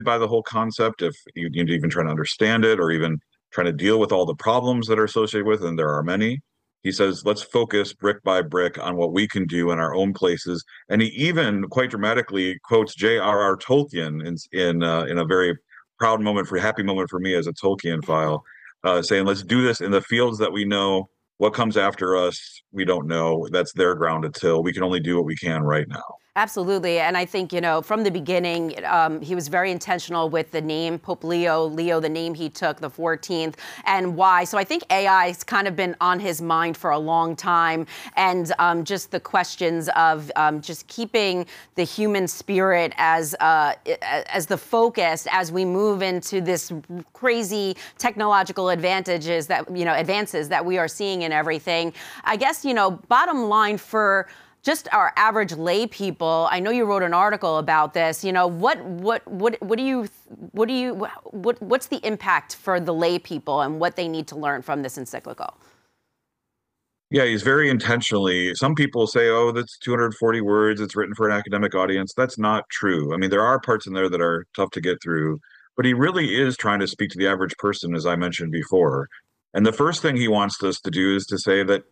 by the whole concept if you need to even try to understand it or even trying to deal with all the problems that are associated with it, and there are many. He says, let's focus brick by brick on what we can do in our own places. And he even quite dramatically quotes J.R.R. Tolkien in a very proud moment for happy moment for me as a Tolkien file, saying, let's do this in the fields that we know. What comes after us, we don't know. That's their ground to till. We can only do what we can right now. Absolutely. And I think, from the beginning, he was very intentional with the name Pope Leo, the name he took, the 14th, and why. So I think AI has kind of been on his mind for a long time. And just the questions of just keeping the human spirit as the focus as we move into this crazy technological advances that we are seeing in everything. I guess, bottom line for just our average lay people, I know you wrote an article about this. What's the impact for the lay people and what they need to learn from this encyclical? Yeah, he's very intentionally. Some people say, oh, that's 240 words. It's written for an academic audience. That's not true. I mean, there are parts in there that are tough to get through, but he really is trying to speak to the average person, as I mentioned before. And the first thing he wants us to do is to say that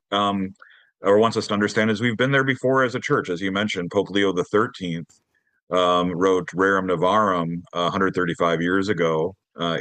or wants us to understand is we've been there before as a church. As you mentioned, Pope Leo the 13th wrote Rerum Novarum 135 years ago,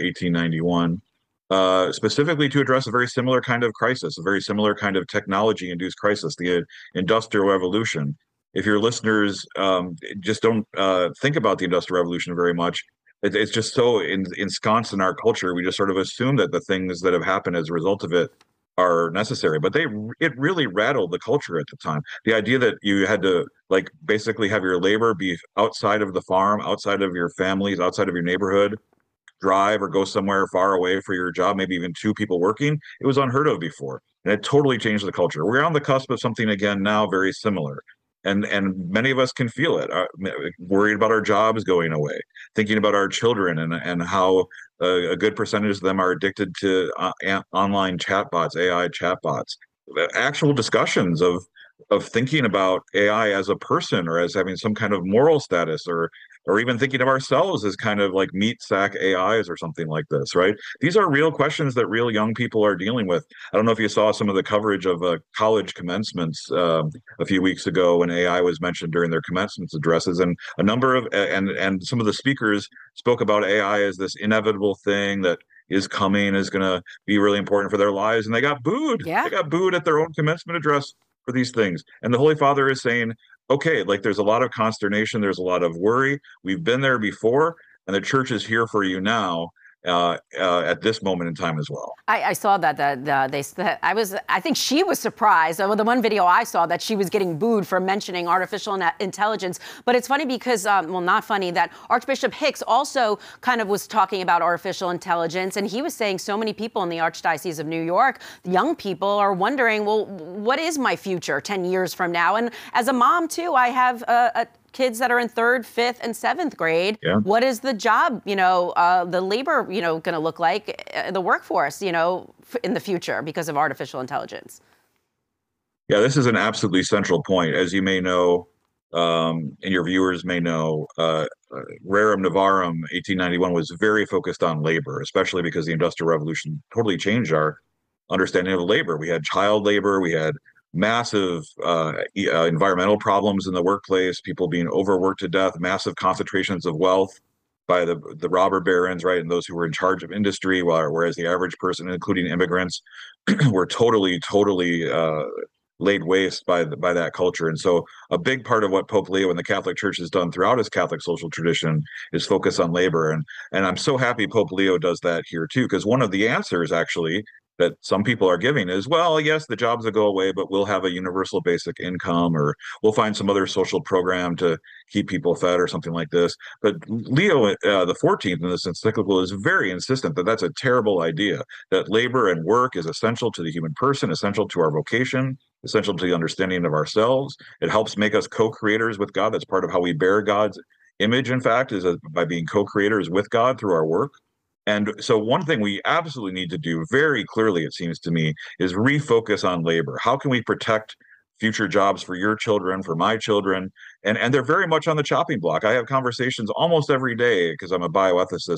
1891, specifically to address a very similar kind of crisis, a very similar kind of technology-induced crisis, the Industrial Revolution. If your listeners just don't think about the Industrial Revolution very much, it's just so ensconced in our culture. We just sort of assume that the things that have happened as a result of it are necessary, but it really rattled the culture at the time. The idea that you had to basically have your labor be outside of the farm, outside of your families, outside of your neighborhood, drive or go somewhere far away for your job, maybe even two people working, it was unheard of before. And it totally changed the culture. We're on the cusp of something again now very similar. And many of us can feel it, worried about our jobs going away, thinking about our children and how a good percentage of them are addicted to online chatbots, AI chatbots, actual discussions of thinking about AI as a person or as having some kind of moral status or even thinking of ourselves as kind of like meat sack AIs or something like this, right? These are real questions that real young people are dealing with. I don't know if you saw some of the coverage of college commencements a few weeks ago when AI was mentioned during their commencement addresses, and a number of and some of the speakers spoke about AI as this inevitable thing that is coming, is going to be really important for their lives, and they got booed. Yeah. They got booed at their own commencement address for these things. And the Holy Father is saying, okay, there's a lot of consternation, there's a lot of worry. We've been there before, and the church is here for you now at this moment in time as well. I saw that I think she was surprised. Well, the one video I saw that she was getting booed for mentioning artificial intelligence. But it's funny because, not funny, that Archbishop Hicks also kind of was talking about artificial intelligence. And he was saying so many people in the Archdiocese of New York, young people, are wondering, well, what is my future 10 years from now? And as a mom, too, I have kids that are in 3rd, 5th, and 7th grade. Yeah. What is the job, the labor, going to look like, the workforce, in the future because of artificial intelligence? Yeah, this is an absolutely central point. As you may know, and your viewers may know, Rerum Novarum 1891 was very focused on labor, especially because the Industrial Revolution totally changed our understanding of labor. We had child labor, we had massive environmental problems in the workplace, people being overworked to death, massive concentrations of wealth by the robber barons, right, and those who were in charge of industry, whereas the average person, including immigrants, were totally laid waste by that culture. And so a big part of what Pope Leo and the Catholic Church has done throughout his Catholic social tradition is focus on labor. And I'm so happy Pope Leo does that here too, because one of the answers actually that some people are giving is, well, yes, the jobs will go away, but we'll have a universal basic income, or we'll find some other social program to keep people fed or something like this. But Leo the 14th in this encyclical is very insistent that that's a terrible idea, that labor and work is essential to the human person, essential to our vocation, essential to the understanding of ourselves. It helps make us co-creators with God. That's part of how we bear God's image, in fact, is by being co-creators with God through our work. And so one thing we absolutely need to do very clearly, it seems to me, is refocus on labor. How can we protect future jobs for your children, for my children, and they're very much on the chopping block. I have conversations almost every day because I'm a bioethicist